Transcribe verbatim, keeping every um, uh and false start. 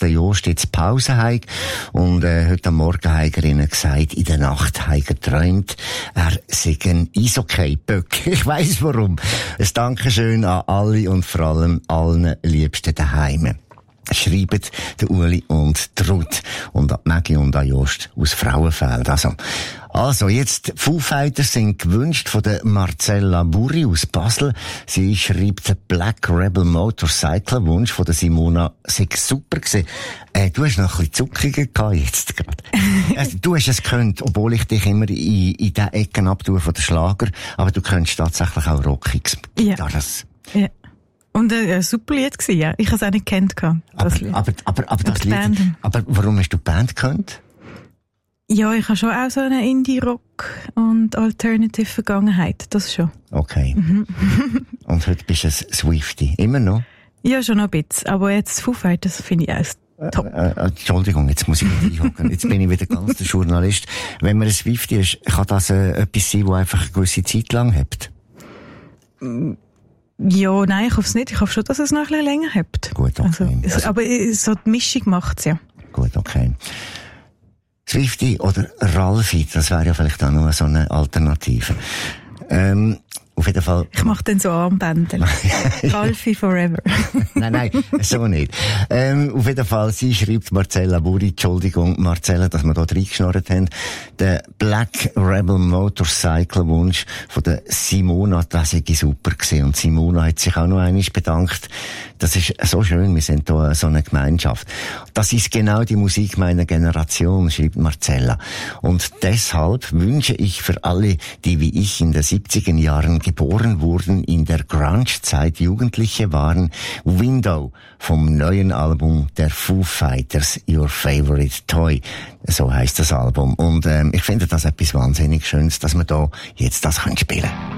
der Jost jetzt Pause hat. Und äh, heute am Morgen hat er ihnen gesagt, in der Nacht hat er geträumt, er sei ein Eishockey-Böck. Ich weiss warum. Ein Dankeschön an alle und vor allem allen Liebsten daheim. Schreiben der Uli und die Ruth und an Maggie und an Jost aus Frauenfeld. Also, also jetzt, Foo Fighters sind gewünscht von der Marcella Buri aus Basel. Sie schreibt den Black Rebel Motorcycle Wunsch von der Simona. Sei super gewesen. Äh, du hast noch ein bisschen Zuckungen gehabt jetzt gerade. Also, du hast es gekonnt, obwohl ich dich immer in, in den Ecken abtue von der Schlager. Aber du könntest tatsächlich auch Rockiges. Ja. Das. Ja. Und äh, ein super Lied gewesen, ja. Ich habe es auch nicht gekannt. Aber, aber, aber, aber, das Lied, aber warum hast du die Band gekannt? Ja, ich habe schon auch so eine Indie-Rock- und Alternative-Vergangenheit. Das schon. Okay. Mhm. Und heute bist du ein Swiftie. Immer noch? Ja, schon noch ein bisschen. Aber jetzt Foo Fighters finde ich auch top. Äh, äh, Entschuldigung, jetzt muss ich wieder einhocken. Jetzt bin ich wieder ganz der Journalist. Wenn man ein Swiftie ist, kann das äh, etwas sein, das einfach eine gewisse Zeit lang hebt? Ja, nein, ich hoffe es nicht. Ich hoffe schon, dass es noch ein bisschen länger hat. Gut, okay. Also, also, aber so die Mischung macht's ja. Gut, okay. Swiftie oder Ralfi, das wäre ja vielleicht auch noch so eine Alternative. Ähm, auf jeden Fall. Ich mache dann so Armbänder. Ralfi forever. Nein, nein, so nicht. Ähm, auf jeden Fall, sie schreibt Marcella Buri, Entschuldigung, Marcella, dass wir da reingeschnorrt haben. Der Black Rebel Motorcycle Wunsch von der Simona, das war super gewesen. Und Simona hat sich auch noch einmal bedankt. Das ist so schön, wir sind da so eine Gemeinschaft. Das ist genau die Musik meiner Generation, schreibt Marcella. Und deshalb wünsche ich für alle, die wie ich in den siebziger Jahren geboren wurden, in der Grunge-Zeit Jugendliche waren, Window vom neuen Album der Foo Fighters, Your Favorite Toy. So heißt das Album. Und ähm, ich finde das etwas wahnsinnig Schönes, dass wir da jetzt das spielen können.